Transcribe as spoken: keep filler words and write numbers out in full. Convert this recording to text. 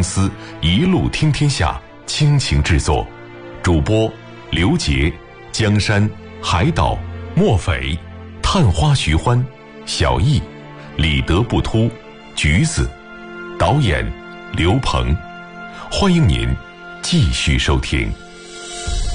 公司一路听天下倾情制作，主播刘杰、江山、海岛、莫匪、探花徐欢、小易、李德不突、橘子，导演刘鹏。欢迎您继续收听。